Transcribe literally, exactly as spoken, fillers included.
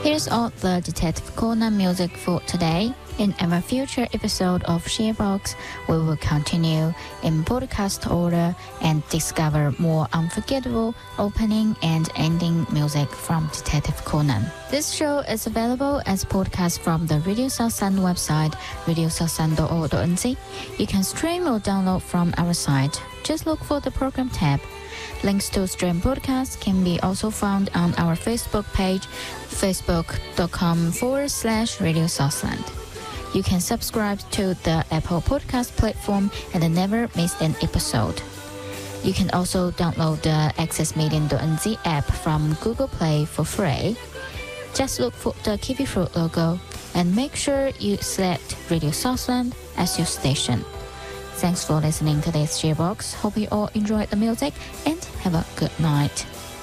Here's all the Detective Conan music for today. In our future episode of Sharebox, we will continue in podcast order and discover more unforgettable opening and ending music from Detective Conan. This show is available as podcast from the Radio Southland website, radio southland dot org dot n z. You can stream or download from our site. Just look for the program tab. Links to stream podcasts can be also found on our Facebook page, facebook.com forward slash Radio Southland. You can subscribe to the Apple Podcast platform and never miss an episode. You can also download the access media dot n z app from Google Play for free. Just look for the Kiwi Fruit logo and make sure you select Radio Southland as your station. Thanks for listening to this Sharebox. Hope you all enjoyed the music and have a good night.